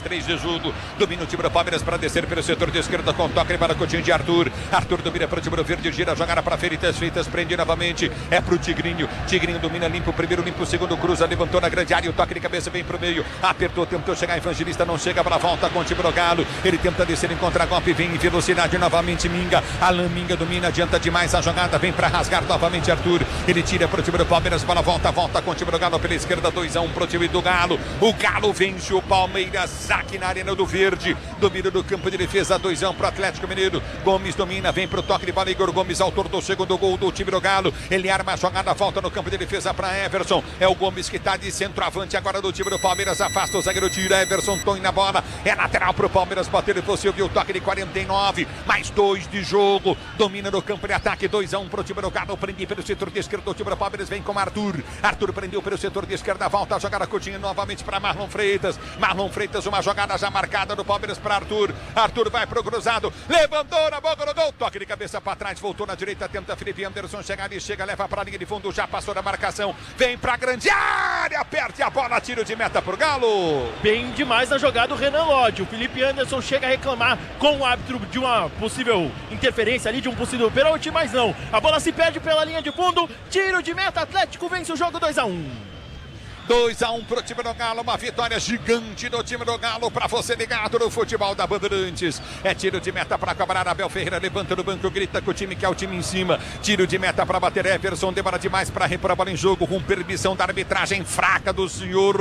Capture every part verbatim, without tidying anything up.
três de jogo. Domina o time do Palmeiras para descer pelo setor de esquerda com toque para Coutinho de Arthur. Arthur domina para o time do Verde, gira a jogada para Feitas, Feitas prende novamente. É pro Tigrinho. Tigrinho domina, limpa o primeiro, limpa o segundo, cruza, levantou na grande área. O toque de cabeça vem pro meio. Apertou, tentou chegar Evangelista, não chega para a volta com o time do Galo. Ele tenta descer em contragolpe, vem em velocidade novamente Minga. Alan Minga domina, adianta demais a jogada, vem para rasgar novamente Arthur. Ele tira para o time do Palmeiras, bola volta, volta com o time do Galo pela esquerda, dois a um pro time do Galo. O Galo vence o Palmeiras aqui na Arena do Verde. Domina do campo de defesa, dois a um pro Atlético Mineiro. Gomes domina, vem pro toque de bola. Igor Gomes, autor do segundo gol do time do Galo. Ele arma a jogada, volta no campo de defesa para Everson. É o Gomes que está de centroavante agora do time do Palmeiras. Afasta o zagueiro, tira. Everson Tony na bola. É lateral pro Palmeiras bater. Você ouviu o toque de quarenta e nove. Mais dois de jogo. Domina no campo de ataque, dois a um pro time do Galo. Prende pelo setor de esquerda. O time do Palmeiras vem com Arthur. Arthur prendeu pelo setor de esquerda. Volta a jogada Coutinho novamente para Marlon Freitas. Marlon Freitas, uma jogada já marcada do Palmeiras para Arthur. Arthur vai pro cruzado. Levantou na boca do gol. Toque de cabeça para trás. Voltou na direita. Tenta Felipe Anderson chegar e chega. Leva para a linha de fundo. Já passou da marcação. Vem para a grande área. Perde a bola. Tiro de meta pro Galo. Bem demais na jogada o Renan Lodge. O Felipe Anderson chega a reclamar com o árbitro de uma possível interferência ali, de um possível pênalti, mas não. A bola se perde pela linha de fundo. Tiro de meta. Atlético vence o jogo dois a um. dois a um pro time do Galo, uma vitória gigante do time do Galo para você ligado no futebol da Bandeirantes. É tiro de meta para cobrar, Abel Ferreira levanta no banco, grita com o time que é o time em cima. Tiro de meta para bater Everson, demora demais para repor a bola em jogo com permissão da arbitragem fraca do senhor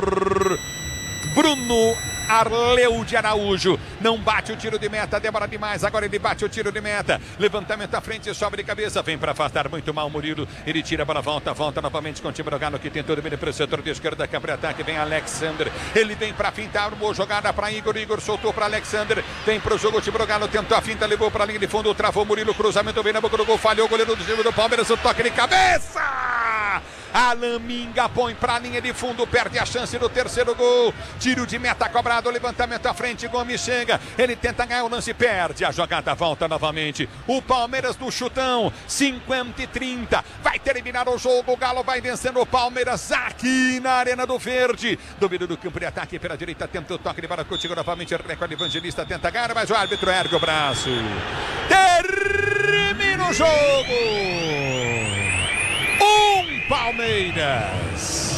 Bruno Arleu de Araújo. Não bate o tiro de meta, demora demais. Agora ele bate o tiro de meta. Levantamento à frente, sobe de cabeça. Vem para afastar muito mal o Murilo. Ele tira a bola, volta, volta novamente com o time do Galo que tentou domínio para o setor de esquerda. Campo de ataque, vem Alexander. Ele vem para fintar, boa jogada para Igor. Igor soltou para Alexander. Vem para o jogo, o time do Galo tentou a finta, levou para a linha de fundo. Travou Murilo, cruzamento vem na boca do gol. Falhou o goleiro do time do Palmeiras. O toque de cabeça. Alan Minga põe para a linha de fundo, perde a chance do terceiro gol. Tiro de meta cobrado, levantamento à frente, Gomes chega, ele tenta ganhar o lance, perde a jogada, volta novamente. O Palmeiras no chutão, cinquenta e trinta, vai terminar o jogo, o Galo vai vencendo o Palmeiras aqui na Arena do Verde. Domínio do campo de ataque pela direita, tenta o toque de bola, contigo novamente, recorde Evangelista, tenta ganhar, mas o árbitro ergue o braço. Termina o jogo. Um Palmeiras,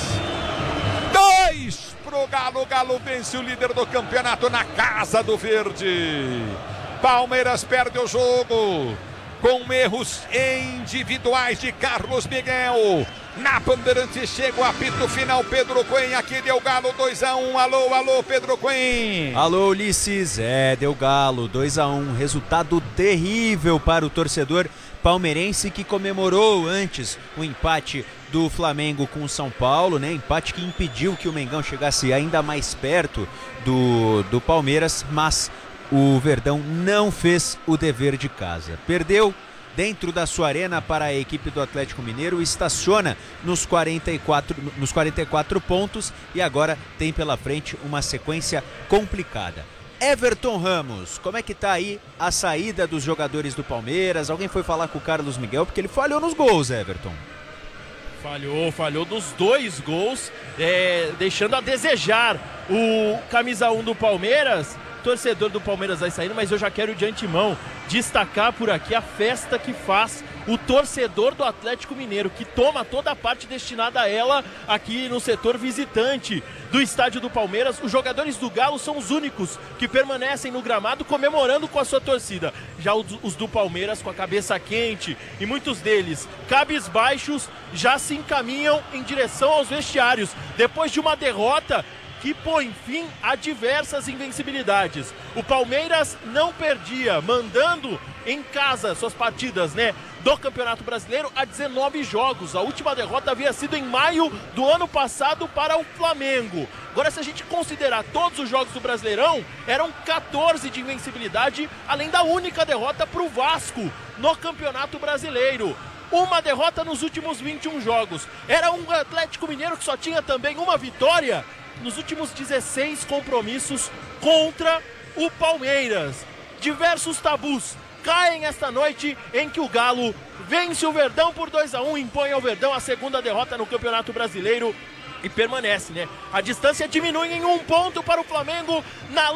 dois pro Galo. Galo vence o líder do campeonato na Casa do Verde. Palmeiras perde o jogo com erros individuais de Carlos Miguel. Na Bandeirantes chega o apito final, Pedro Cunha, aqui deu Galo dois a um. Alô, alô, Pedro Cunha. Alô, Ulisses, é, deu Galo dois a um, resultado terrível para o torcedor palmeirense que comemorou antes o empate do Flamengo com o São Paulo, né? Empate que impediu que o Mengão chegasse ainda mais perto do, do Palmeiras, mas o Verdão não fez o dever de casa. Perdeu dentro da sua arena para a equipe do Atlético Mineiro, estaciona nos quarenta e quatro, nos quarenta e quatro pontos e agora tem pela frente uma sequência complicada. Everton Ramos, como é que tá aí a saída dos jogadores do Palmeiras? Alguém foi falar com o Carlos Miguel porque ele falhou nos gols, Everton. Falhou, falhou dos dois gols, é, deixando a desejar o camisa um do Palmeiras. Torcedor do Palmeiras vai saindo, mas eu já quero de antemão destacar por aqui a festa que faz o torcedor do Atlético Mineiro, que toma toda a parte destinada a ela aqui no setor visitante do estádio do Palmeiras. Os jogadores do Galo são os únicos que permanecem no gramado comemorando com a sua torcida. Já os do Palmeiras com a cabeça quente e muitos deles cabisbaixos já se encaminham em direção aos vestiários depois de uma derrota que põe fim a diversas invencibilidades. O Palmeiras não perdia, mandando em casa suas partidas, né, do Campeonato Brasileiro há dezenove jogos. A última derrota havia sido em maio do ano passado para o Flamengo. Agora, se a gente considerar todos os jogos do Brasileirão, eram quatorze de invencibilidade, além da única derrota para o Vasco no Campeonato Brasileiro. Uma derrota nos últimos vinte e um jogos. Era um Atlético Mineiro que só tinha também uma vitória nos últimos dezesseis compromissos contra o Palmeiras. Diversos tabus caem esta noite em que o Galo vence o Verdão por dois a um, impõe ao Verdão a segunda derrota no Campeonato Brasileiro e permanece, né? A distância diminui em um ponto para o Flamengo na